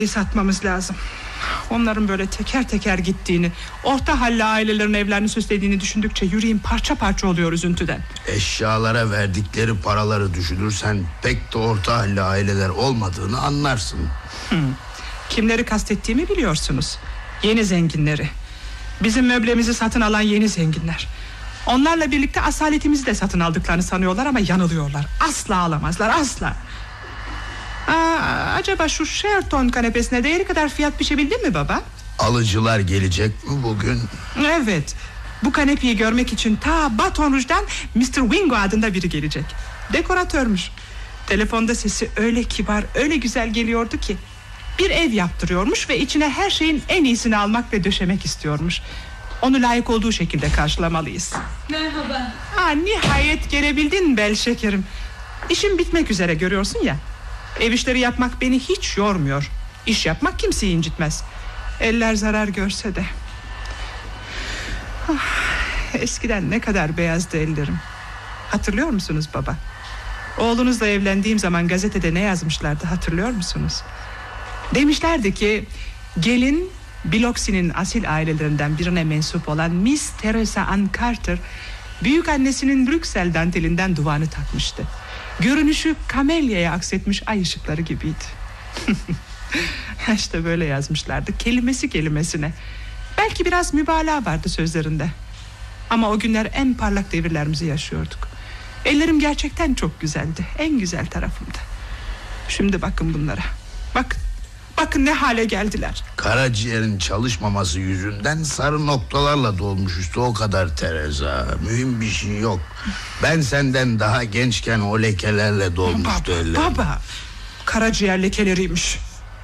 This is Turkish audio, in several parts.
satmamız lazım. Onların böyle teker teker gittiğini, orta halli ailelerin evlerini süslediğini düşündükçe yüreğim parça parça oluyor üzüntüden. Eşyalara verdikleri paraları düşünürsen pek de orta halli aileler olmadığını anlarsın. Kimleri kastettiğimi biliyorsunuz. Yeni zenginleri. Bizim möblemizi satın alan yeni zenginler. Onlarla birlikte asaletimizi de satın aldıklarını sanıyorlar ama yanılıyorlar. Asla alamazlar, asla. Acaba şu Sheraton kanepesine değeri kadar fiyat biçebildin mi baba? Alıcılar gelecek mi bugün? Evet. Bu kanepeyi görmek için ta Baton Rouge'dan Mr. Wingo adında biri gelecek. Dekoratörmüş. Telefonda sesi öyle kibar, öyle güzel geliyordu ki. Bir ev yaptırıyormuş ve içine her şeyin en iyisini almak ve döşemek istiyormuş. Onu layık olduğu şekilde karşılamalıyız. Merhaba. Nihayet gelebildin bel şekerim. İşim bitmek üzere, görüyorsun ya. Ev işleri yapmak beni hiç yormuyor. İş yapmak kimseyi incitmez. Eller zarar görse de. Eskiden ne kadar beyazdı ellerim. Hatırlıyor musunuz baba? Oğlunuzla evlendiğim zaman gazetede ne yazmışlardı, hatırlıyor musunuz? Demişlerdi ki gelin Biloxi'nin asil ailelerinden birine mensup olan Miss Teresa Ann Carter büyük annesinin Brüksel dantelinden duvağını takmıştı. Görünüşü kamelyaya aksetmiş ay ışıkları gibiydi. İşte böyle yazmışlardı, kelimesi kelimesine. Belki biraz mübalağa vardı sözlerinde. Ama o günler en parlak devirlerimizi yaşıyorduk. Ellerim gerçekten çok güzeldi, en güzel tarafımda. Şimdi bakın bunlara. Bakın ne hale geldiler. Karaciğerin çalışmaması yüzünden sarı noktalarla dolmuş üstü, o kadar Teresa. Mühim bir şey yok. Ben senden daha gençken o lekelerle dolmuştu ellerim. Baba, karaciğer lekeleriymiş.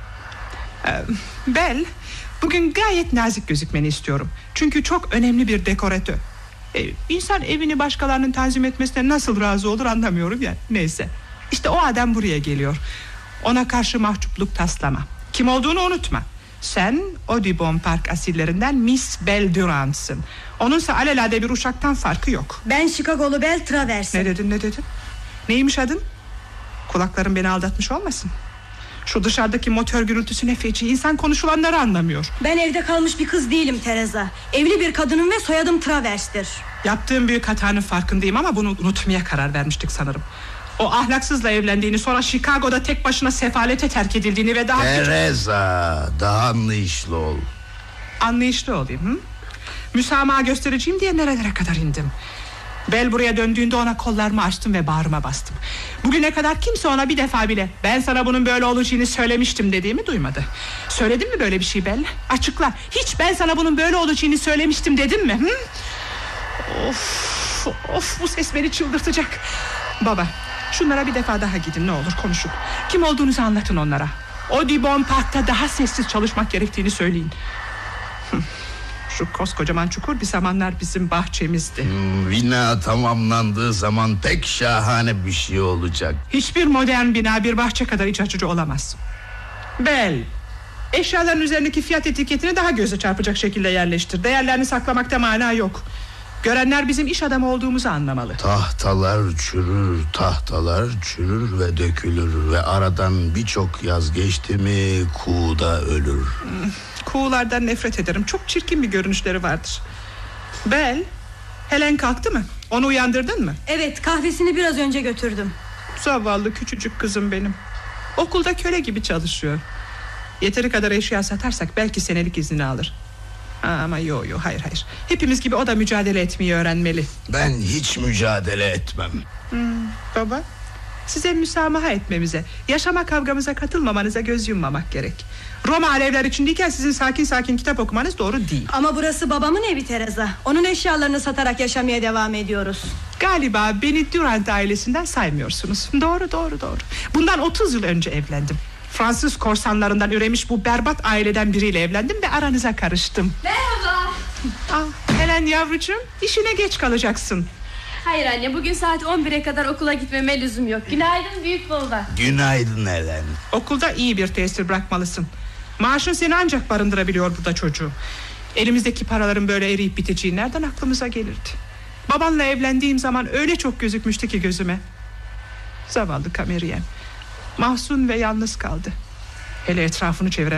Bel, bugün gayet nazik gözükmeni istiyorum. Çünkü çok önemli bir dekoratör. İnsan evini başkalarının tanzim etmesine nasıl razı olur anlamıyorum ya. Neyse, işte o adam buraya geliyor. Ona karşı mahcupluk taslama. Kim olduğunu unutma. Sen Audubon Park asillerinden Miss Belle Durant'sın. Onunsa alelade bir uşaktan farkı yok. Ben Chicago'lu Belle Travers'im. Ne dedin? Neymiş adın? Kulaklarım beni aldatmış olmasın? Şu dışarıdaki motor gürültüsü ne feci. İnsan konuşulanları anlamıyor. Ben evde kalmış bir kız değilim Teresa. Evli bir kadınım ve soyadım Travers'tir. Yaptığım büyük hatanın farkındayım ama bunu unutmaya karar vermiştik sanırım. O ahlaksızla evlendiğini, sonra Chicago'da tek başına sefalete terk edildiğini ve daha... Teresa, daha anlayışlı ol. Anlayışlı olayım. Müsamaha göstereceğim diye nerelere kadar indim. Bel buraya döndüğünde ona kollarımı açtım ve bağrıma bastım. Bugüne kadar kimse ona bir defa bile ben sana bunun böyle olacağını söylemiştim dediğimi duymadı. Söyledim mi böyle bir şey Bel? Açıkla. Hiç ben sana bunun böyle olacağını söylemiştim dedim mi? Of, bu ses beni çıldırtacak. Baba, şunlara bir defa daha gidin, ne olur konuşun. Kim olduğunuzu anlatın onlara. Audubon Park'ta daha sessiz çalışmak gerektiğini söyleyin. Şu koskocaman çukur bir zamanlar bizim bahçemizdi. Bina tamamlandığı zaman pek şahane bir şey olacak. Hiçbir modern bina bir bahçe kadar iç açıcı olamaz. Bel, eşyaların üzerindeki fiyat etiketini daha göze çarpacak şekilde yerleştir. Değerlerini saklamakta mana yok. Görenler bizim iş adamı olduğumuzu anlamalı. Tahtalar çürür ve dökülür ve aradan birçok yaz geçti mi kuğu da ölür. Kuğulardan nefret ederim. Çok çirkin bir görünüşleri vardır. Bel, Helen kalktı mı? Onu uyandırdın mı? Evet, kahvesini biraz önce götürdüm. Zavallı küçücük kızım benim. Okulda köle gibi çalışıyor. Yeteri kadar eşya satarsak belki senelik iznini alır. Ama yo hayır. Hepimiz gibi o da mücadele etmeyi öğrenmeli. Ben hiç mücadele etmem. Baba, size müsamaha etmemize, yaşama kavgamıza katılmamanıza göz yummamak gerek. Roma alevler içindeyken sizin sakin sakin kitap okumanız doğru değil. Ama burası babamın evi Teresa. Onun eşyalarını satarak yaşamaya devam ediyoruz. Galiba beni Durant ailesinden saymıyorsunuz. Doğru. Bundan 30 yıl önce evlendim. Fransız korsanlarından üremiş bu berbat aileden biriyle evlendim ve aranıza karıştım. Merhaba. Helen yavrucuğum, işine geç kalacaksın. Hayır anne, bugün saat 11'e kadar okula gitmeme lüzum yok. Günaydın büyük baba. Günaydın Helen. Okulda iyi bir tesir bırakmalısın. Maaşın seni ancak barındırabiliyor burada çocuğum. Elimizdeki paraların böyle eriyip biteceği nereden aklımıza gelirdi? Babanla evlendiğim zaman öyle çok gözükmüştü ki gözüme. Zavallı Kameriyem mahzun ve yalnız kaldı. Hele etrafını çeviren